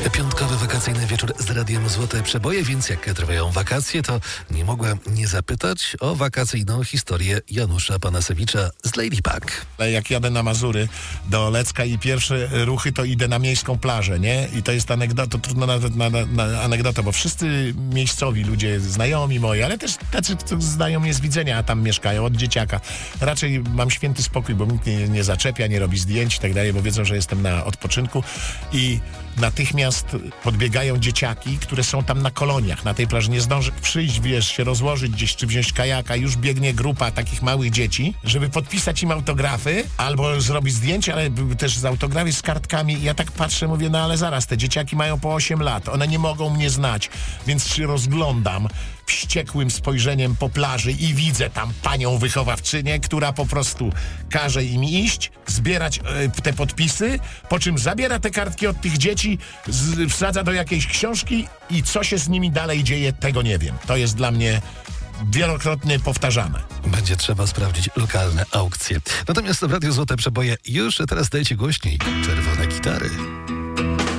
Piątkowy wakacyjny wieczór z Radiem Złote Przeboje, więc jak trwają wakacje, to nie mogłem nie zapytać o wakacyjną historię Janusza Panasewicza z Ladypack. Jak jadę na Mazury do Lecka i pierwsze ruchy, to idę na miejską plażę, nie? I to jest anegdota, to trudno nawet na anegdotę, bo wszyscy miejscowi ludzie, znajomi moi, ale też tacy, którzy znają mnie z widzenia, a tam mieszkają od dzieciaka. Raczej mam święty spokój, bo nikt mnie nie zaczepia, nie robi zdjęć i tak dalej, bo wiedzą, że jestem na odpoczynku i natychmiast podbiegają dzieciaki, które są tam na koloniach, na tej plaży. Nie zdąży przyjść, wiesz, się rozłożyć gdzieś, czy wziąć kajaka. Już biegnie grupa takich małych dzieci, żeby podpisać im autografy albo zrobić zdjęcie, ale też z autografy, z kartkami. I ja tak patrzę, mówię, no ale zaraz, te dzieciaki mają po 8 lat. One nie mogą mnie znać, więc się rozglądam wściekłym spojrzeniem po plaży i widzę tam panią wychowawczynię, która po prostu każe im iść, zbierać te podpisy, po czym zabiera te kartki od tych dzieci, wsadza do jakiejś książki i co się z nimi dalej dzieje, tego nie wiem. To jest dla mnie wielokrotnie powtarzane. Będzie trzeba sprawdzić lokalne aukcje. Natomiast w Radiu Złote Przeboje już teraz dajcie głośniej czerwone gitary.